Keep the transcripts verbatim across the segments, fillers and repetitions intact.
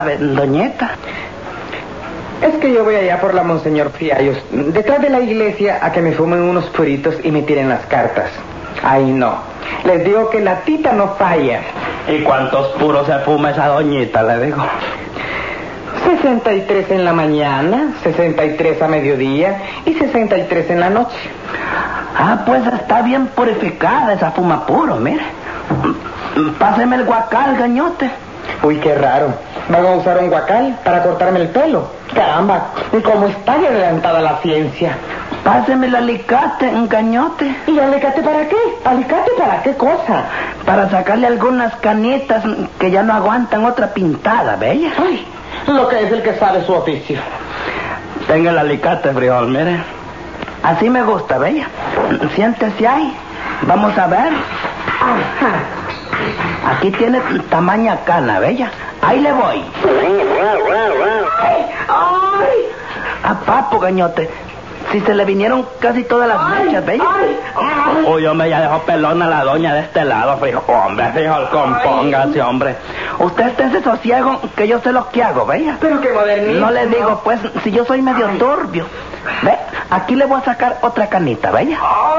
Doñeta. Es que yo voy allá por la Monseñor Fiallos, detrás de la iglesia, a que me fumen unos puritos y me tiren las cartas. Ay, no. Les digo que la tita no falla. ¿Y cuántos puros se fuma esa doñita, le digo? sesenta y tres en la mañana, sesenta y tres a mediodía y sesenta y tres en la noche. Ah, pues está bien purificada esa fuma puro, mire. Páseme el guacal, gañote. Uy, qué raro. ¿Van a usar un guacal para cortarme el pelo? Caramba, ¿cómo está de adelantada la ciencia? Páseme el alicate, un gañote. ¿Y alicate para qué? ¿Alicate para qué cosa? Para sacarle algunas canitas que ya no aguantan otra pintada, bella. Ay, lo que es el que sabe su oficio. Tenga el alicate, frijol, mire. Así me gusta, bella. Siéntese ahí. Vamos a ver. Ajá. Aquí tiene tamaña cana, bella. Ahí le voy. ¡Ay! ¡Ay! A papo, gañote. Si se le vinieron casi todas las mechas, bella. Ay, ay. Uy, hombre, ya dejó pelona la doña de este lado, frijol. Hombre, frijol, compóngase, hombre. Usted esté ese sosiego que yo sé lo que hago, bella. Pero qué modernismo. No le digo, pues, si yo soy medio turbio. Ve, aquí le voy a sacar otra canita, bella.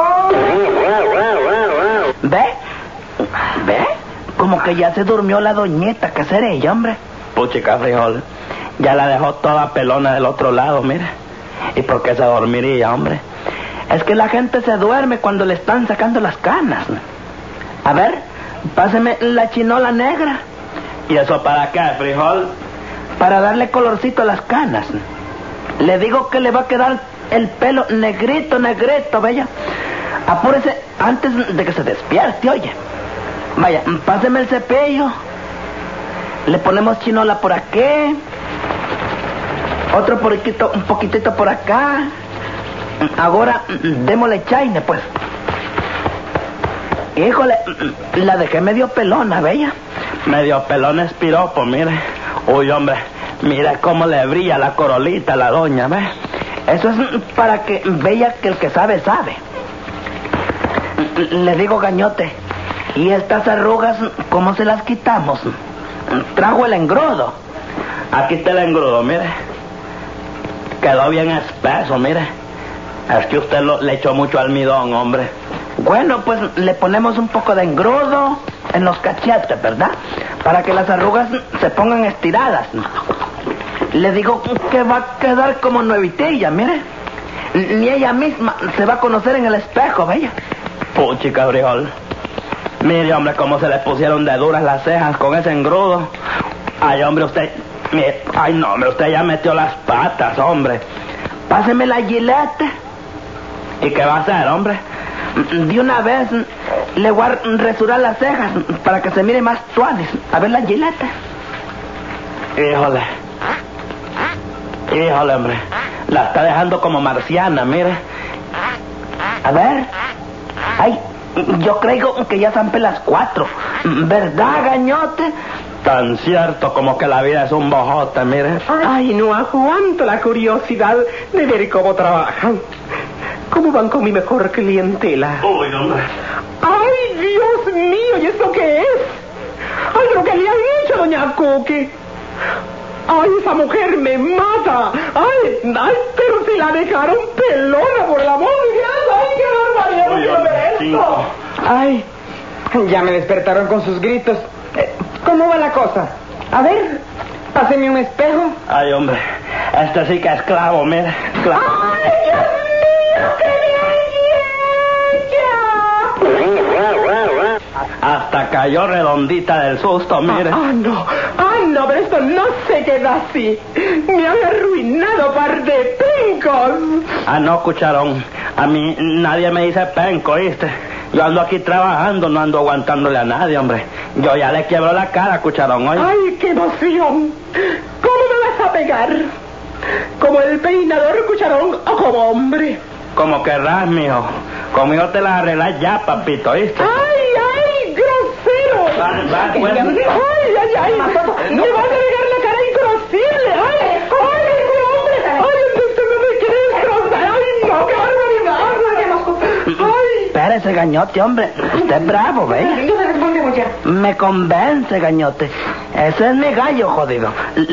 Ve, ve, como que ya se durmió la doñeta. ¿Qué será ella, hombre? Puchica, frijol. Ya la dejó toda pelona del otro lado, mire. ¿Y por qué se dormiría, hombre? Es que la gente se duerme cuando le están sacando las canas. A ver, páseme la chinola negra. ¿Y eso para qué, frijol? Para darle colorcito a las canas. Le digo que le va a quedar el pelo negrito, negrito, bella. Apúrese antes de que se despierte, oye. Vaya, páseme el cepillo. Le ponemos chinola por aquí. Otro poquito, un poquitito por acá. Ahora, démosle chaine, pues. Híjole, la dejé medio pelona, bella. Medio pelona es piropo, mire. Uy, hombre, mira cómo le brilla la corolita a la doña, ¿ve? Eso es para que vea que el que sabe, sabe. Le digo, gañote, ¿y estas arrugas cómo se las quitamos? Trajo el engrudo. Aquí está el engrudo, mire. Quedó bien espeso, mire. Es que usted lo, le echó mucho almidón, hombre. Bueno, pues le ponemos un poco de engrudo en los cachetes, ¿verdad? Para que las arrugas se pongan estiradas. Le digo que va a quedar como nuevitilla, mire. Ni ella misma se va a conocer en el espejo, bella. Puchica, frijol. Mire, hombre, cómo se le pusieron de duras las cejas con ese engrudo. Ay, hombre, usted... Mire, ay, no, hombre, usted ya metió las patas, hombre. Páseme la gilete. ¿Y qué va a hacer, hombre? De una vez le voy a resurar las cejas para que se mire más suaves. A ver la gilete. Híjole. Híjole, hombre. La está dejando como marciana, mire. A ver. Ay, yo creo que ya zampé las cuatro. ¿Verdad, gañote? Tan cierto como que la vida es un bojote, mire. Ay, no aguanto la curiosidad de ver cómo trabajan. ¿Cómo van con mi mejor clientela? Uy, hombre. ¡Ay, Dios mío! ¿Y esto qué es? ¡Ay, lo que le han hecho, doña Coque! ¡Ay, esa mujer me mata! ¡Ay, ay, pero si la dejaron pelona, por el amor de Dios! ¡Ay, qué barbaridad! Uy, ¡No quiero ver esto! ¡Ay, ya me despertaron con sus gritos! Eh, ¿Cómo va la cosa? A ver, páseme un espejo. Ay, hombre, este sí que es clavo, mire, clavo. ¡Ay, Dios mío, qué belleza! Hasta cayó redondita del susto, mire. Ah, ah, no, ah, no, pero esto no se queda así. Me han arruinado, par de pencos. Ah, no, cucharón. A mí nadie me dice penco, ¿viste? Yo ando aquí trabajando, no ando aguantándole a nadie, hombre. Yo ya le quiebro la cara, cucharón, oye. ¡Ay, qué emoción! ¿Cómo me vas a pegar? ¿Como el peinador, cucharón, o como hombre? Como querrás, mijo. Conmigo te la arreglas ya, papito, ¿viste? ¡Ay, ay, grosero! Va, va, pues. ¡Ay, ay, ay! ¡Me vas a pegar la cara inconocible! ¡Ay, ay, ese hombre! ¡Ay, usted no me quiere destrozar! ¡Ay, no, qué barbaridad! ¡Ay! Espérese, gañote, hombre. Usted es bravo, ¿ve? No se responde mucho. Me convence, gañote. Ese es mi gallo, jodido.